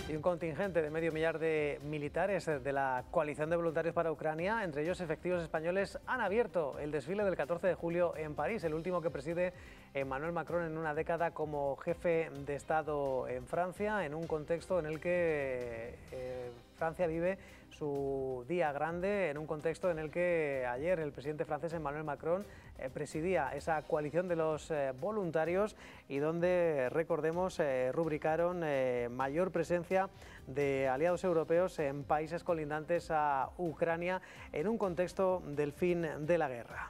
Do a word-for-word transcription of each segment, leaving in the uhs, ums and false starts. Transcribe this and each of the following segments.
Y un contingente de medio millar de militares de la coalición de voluntarios para Ucrania, entre ellos efectivos españoles, han abierto el desfile del catorce de julio en París, el último que preside Emmanuel Macron en una década como jefe de Estado en Francia, en un contexto en el que eh, Francia vive su día grande, en un contexto en el que ayer el presidente francés Emmanuel Macron eh, presidía esa coalición de los eh, voluntarios y donde, recordemos, eh, rubricaron eh, mayor presencia de aliados europeos en países colindantes a Ucrania en un contexto del fin de la guerra.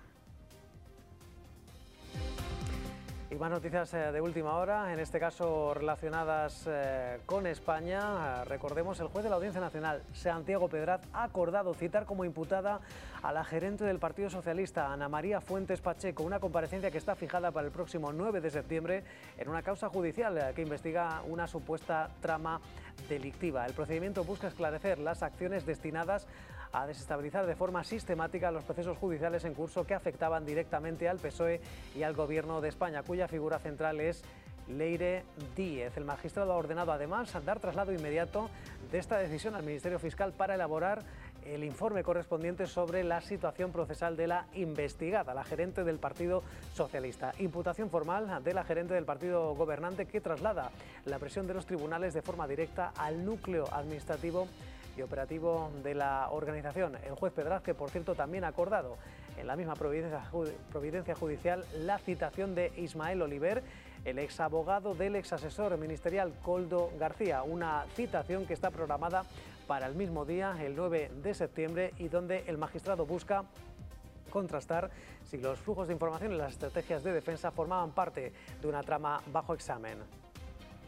Y más noticias de última hora, en este caso relacionadas eh, con España. Recordemos, el juez de la Audiencia Nacional, Santiago Pedraz, ha acordado citar como imputada a la gerente del Partido Socialista, Ana María Fuentes Pacheco, una comparecencia que está fijada para el próximo nueve de septiembre en una causa judicial que investiga una supuesta trama delictiva. El procedimiento busca esclarecer las acciones destinadas a desestabilizar de forma sistemática los procesos judiciales en curso que afectaban directamente al P S O E y al Gobierno de España, cuya figura central es Leire Díez. El magistrado ha ordenado además dar traslado inmediato de esta decisión al Ministerio Fiscal para elaborar el informe correspondiente sobre la situación procesal de la investigada, la gerente del Partido Socialista. Imputación formal de la gerente del partido gobernante que traslada la presión de los tribunales de forma directa al núcleo administrativo y operativo de la organización. El juez Pedraz, que por cierto también ha acordado en la misma providencia, providencia judicial la citación de Ismael Oliver, el exabogado del exasesor ministerial Koldo García, una citación que está programada para el mismo día, el nueve de septiembre, y donde el magistrado busca contrastar si los flujos de información y las estrategias de defensa formaban parte de una trama bajo examen.